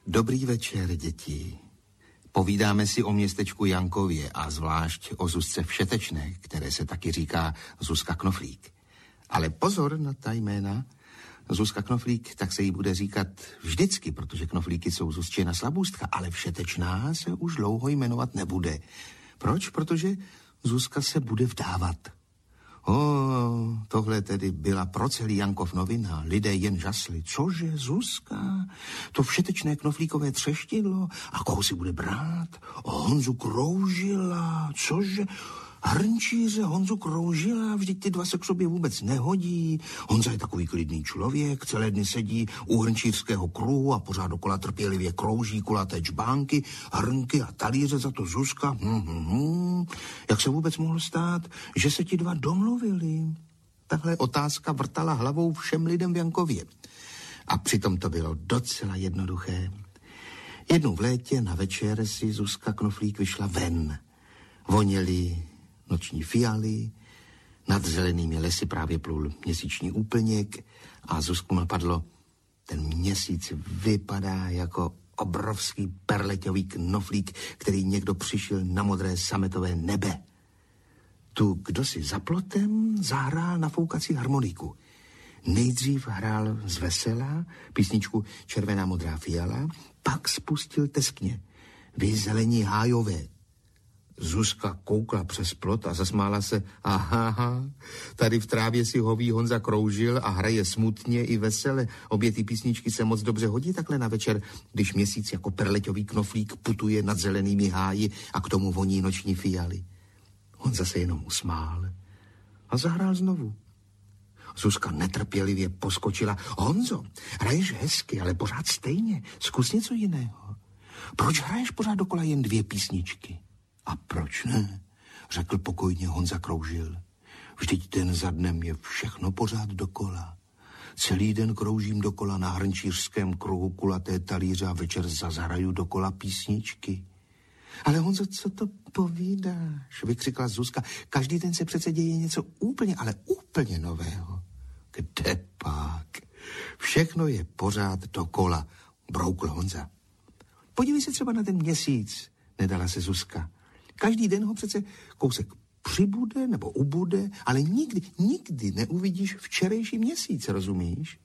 Dobrý večer, děti. Povídáme si o městečku Jankově a zvlášť o Zuzce Všetečné, které se taky říká Zuzka Knoflík. Ale pozor na ta jména. Zuzka Knoflík, tak se jí bude říkat vždycky, protože knoflíky jsou Zuzčina slabůstka, ale Všetečná se už dlouho jmenovat nebude. Proč? Protože Zuzka se bude vdávat. Tohle tedy byla pro celý Jankov novina. Lidé jen žasli. Cože, Zuzka? To Všetečné knoflíkové třeštidlo? A koho si bude brát? Honzu Kroužila. Cože? Hrnčíře Honzu Kroužila, vždyť ty dva se k sobě vůbec nehodí. Honza je takový klidný člověk, celé dny sedí u hrnčířského kruhu a pořád dokola trpělivě krouží kulaté čbánky, hrnky a talíře, za to Zuzka. Jak se vůbec mohlo stát, že se ti dva domluvili? Tahle otázka vrtala hlavou všem lidem v Jankově. A přitom to bylo docela jednoduché. Jednou v létě na večer si Zuzka Knoflík vyšla ven. Voněly noční fialy, nad zelenými lesy právě plul měsíční úplněk a Zuzku napadlo, ten měsíc vypadá jako obrovský perleťový knoflík, který někdo přišil na modré sametové nebe. Tu kdosi za plotem zahrál na foukací harmoniku. Nejdřív hrál z vesela písničku Červená modrá fiala, pak spustil teskně Vy zelení hájové. Zuzka koukla přes plot a zasmála se. Aha, tady v trávě si hoví Honza Kroužil a hraje smutně i vesele. Obě ty písničky se moc dobře hodí takhle na večer, když měsíc jako perleťový knoflík putuje nad zelenými háji a k tomu voní noční fialy. Honza se jenom usmál a zahrál znovu. Zuzka netrpělivě poskočila. Honzo, hraješ hezky, ale pořád stejně. Zkus něco jiného. Proč hraješ pořád dokola jen 2 písničky? A proč ne? Řekl pokojně Honza Kroužil. Vždyť den za dnem je všechno pořád dokola. Celý den kroužím dokola na hrnčířském kruhu kulaté talíře a večer zahraju dokola písničky. Ale Honzo, co to povídáš? Vykřikla Zuzka. Každý den se přece děje něco úplně, ale úplně nového. Kde pak? Všechno je pořád dokola, broukl Honza. Podívej se třeba na ten měsíc, nedala se Zuzka. Každý den ho přece kousek přibude nebo ubude, ale nikdy neuvidíš včerejší měsíc, rozumíš?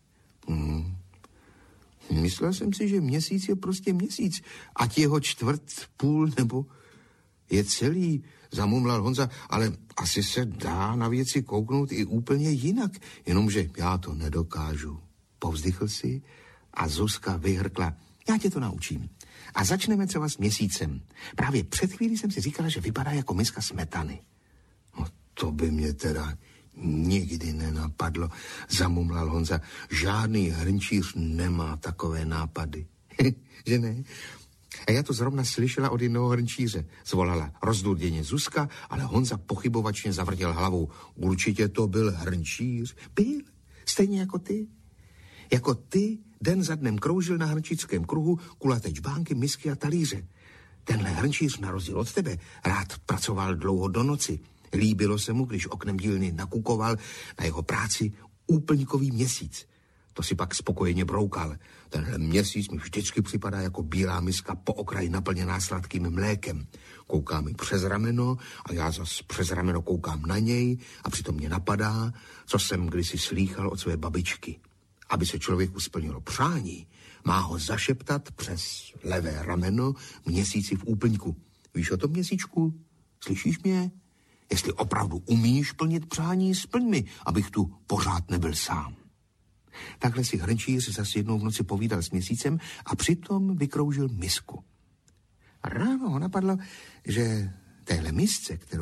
Myslel jsem si, že měsíc je prostě měsíc, ať jeho čtvrt, půl nebo je celý, zamumlal Honza, ale asi se dá na věci kouknout i úplně jinak, jenomže já to nedokážu. Povzdychl si a Zuzka vyhrkla. Já tě to naučím. A začneme třeba s měsícem. Právě před chvílí jsem si říkala, že vypadá jako miska smetany. No to by mě teda nikdy nenapadlo, zamumlal Honza. Žádný hrnčíř nemá takové nápady. Že ne? A já to zrovna slyšela od jednoho hrnčíře. Zvolala rozdurděně Zuzka, ale Honza pochybovačně zavrtěl hlavou. Určitě to byl hrnčíř. Byl, stejně jako ty. Jako ty den za dnem kroužil na hrnčířském kruhu kulaté čbánky, misky a talíře. Tenhle hrnčíř, na rozdíl od tebe, rád pracoval dlouho do noci. Líbilo se mu, když oknem dílny nakukoval na jeho práci úplňkový měsíc. To si pak spokojeně broukal. Tenhle měsíc mi vždycky připadá jako bílá miska po okraji naplněná sladkým mlékem. Kouká mi přes rameno a já zas přes rameno koukám na něj a přitom mě napadá, co jsem kdysi slýchal od své babičky. Aby se člověku splnilo přání, má ho zašeptat přes levé rameno měsíci v úplňku. Víš o tom, měsíčku? Slyšíš mě? Jestli opravdu umíš plnit přání, splň mi, abych tu pořád nebyl sám. Takhle si hrnčíř zase jednou v noci povídal s měsícem a přitom vykroužil misku. Ráno ho napadlo, že téhle misce, kterou